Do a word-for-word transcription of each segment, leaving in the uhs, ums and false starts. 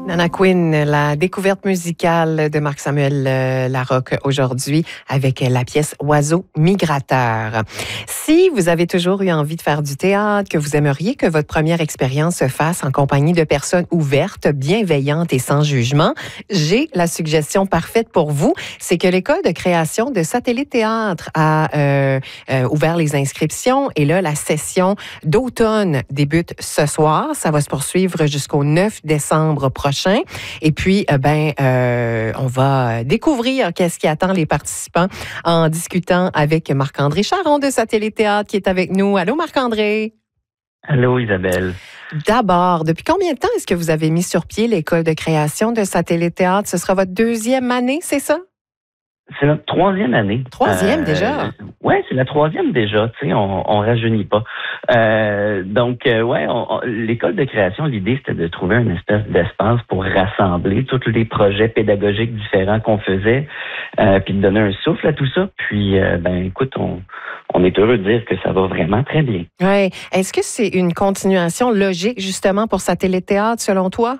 Nana Quinn, la découverte musicale de Marc-Samuel euh, Larocque aujourd'hui avec la pièce Oiseau migrateur. Si vous avez toujours eu envie de faire du théâtre, que vous aimeriez que votre première expérience se fasse en compagnie de personnes ouvertes, bienveillantes et sans jugement, j'ai la suggestion parfaite pour vous. C'est que l'École de création de Satellite Théâtre a euh, euh, ouvert les inscriptions et là, la session d'automne débute ce soir. Ça va se poursuivre jusqu'au neuf décembre prochain. Et puis, euh, ben, euh, on va découvrir qu'est-ce qui attend les participants en discutant avec Marc-André Charon de Satellite Théâtre qui est avec nous. Allô, Marc-André? Allô, Isabelle. D'abord, depuis combien de temps est-ce que vous avez mis sur pied l'École de création de Satellite Théâtre? Ce sera votre deuxième année, c'est ça? C'est notre troisième année. Troisième euh, déjà? Oui, c'est la troisième déjà. Tu sais, on, on rajeunit pas. Euh, donc, euh, ouais, on, on, l'école de création, l'idée, c'était de trouver une espèce d'espace pour rassembler tous les projets pédagogiques différents qu'on faisait, euh, puis de donner un souffle à tout ça. Puis, euh, ben, écoute, on, on est heureux de dire que ça va vraiment très bien. Oui. Est-ce que c'est une continuation logique, justement, pour Satellite Théâtre, selon toi?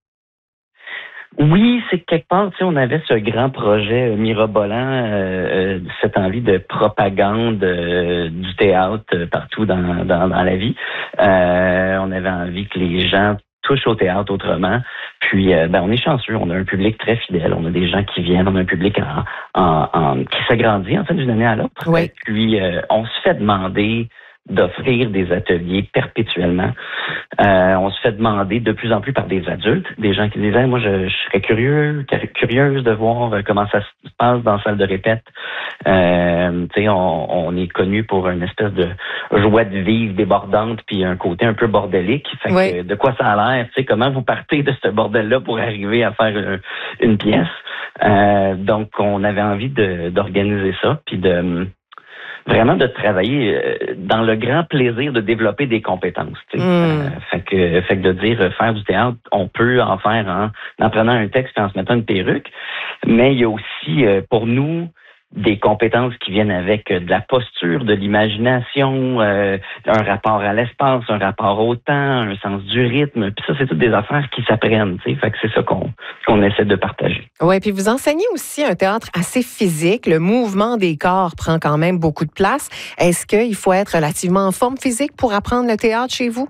Oui, c'est quelque part, tu sais, on avait ce grand projet euh, mirobolant, euh, euh, cette envie de propagande euh, du théâtre euh, partout dans, dans, dans la vie. Euh, on avait envie que les gens touchent au théâtre autrement. Puis, euh, ben, on est chanceux, on a un public très fidèle, on a des gens qui viennent, on a un public en, en, en, qui s'agrandit en fait d'une année à l'autre. Oui. Puis, euh, on se fait demander d'offrir des ateliers perpétuellement. Euh, on se fait demander de plus en plus par des adultes, des gens qui disaient hey, moi je, je serais curieux, curieuse de voir comment ça se passe dans la salle de répète. Euh, tu sais, on, on est connu pour une espèce de joie de vivre débordante puis un côté un peu bordélique. Fait oui. que, de quoi ça a l'air, tu sais, comment vous partez de ce bordel-là pour arriver à faire une, une pièce. Euh, donc on avait envie de, d'organiser ça puis de vraiment de travailler dans le grand plaisir de développer des compétences. Tu sais. Mm. Euh, fait que, fait que de dire faire du théâtre, on peut en faire en, en prenant un texte et en se mettant une perruque, mais il y a aussi pour nous des compétences qui viennent avec de la posture, de l'imagination, euh, un rapport à l'espace, un rapport au temps, un sens du rythme. Puis ça, c'est toutes des affaires qui s'apprennent. Tu sais. Fait que c'est ça qu'on, qu'on essaie de partager. Oui, puis vous enseignez aussi un théâtre assez physique. Le mouvement des corps prend quand même beaucoup de place. Est-ce qu'il faut être relativement en forme physique pour apprendre le théâtre chez vous?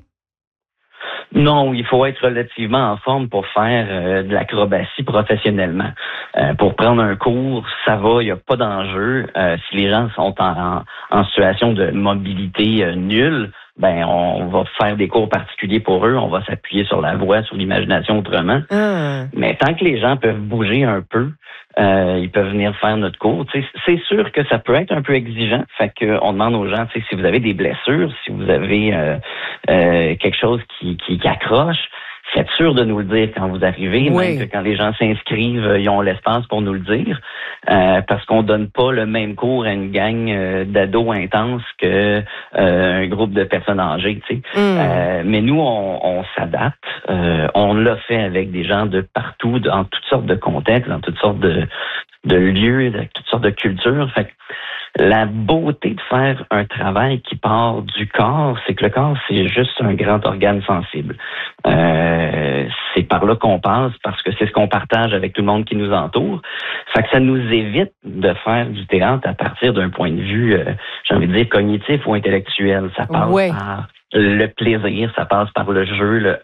Non, il faut être relativement en forme pour faire euh, de l'acrobatie professionnellement. Euh, pour prendre un cours, ça va, il n'y a pas d'enjeu. Euh, si les gens sont en, en, en situation de mobilité euh, nulle, ben on va faire des cours particuliers pour eux, on va s'appuyer sur la voix, sur l'imagination autrement. Ah. Mais tant que les gens peuvent bouger un peu, euh, ils peuvent venir faire notre cours. T'sais, c'est sûr que ça peut être un peu exigeant. Fait que on demande aux gens, si vous avez des blessures, si vous avez euh, euh, quelque chose qui, qui, qui accroche, faites sûr de nous le dire quand vous arrivez, oui. Même que quand les gens s'inscrivent, ils ont l'espace pour nous le dire, euh, parce qu'on donne pas le même cours à une gang euh, d'ados intenses que euh, un groupe de personnes âgées, tu sais. Mm. Euh, mais nous, on, on s'adapte. Euh, on l'a fait avec des gens de partout, dans toutes sortes de contextes, dans toutes sortes de, de lieux, de toutes sortes de cultures. Fait que la beauté de faire un travail qui part du corps, c'est que le corps, c'est juste un grand organe sensible. Euh, c'est par là qu'on passe parce que c'est ce qu'on partage avec tout le monde qui nous entoure. Fait que ça nous évite de faire du théâtre à partir d'un point de vue, euh, j'ai envie de dire, cognitif ou intellectuel. Ça passe ouais. par le plaisir, ça passe par le jeu, le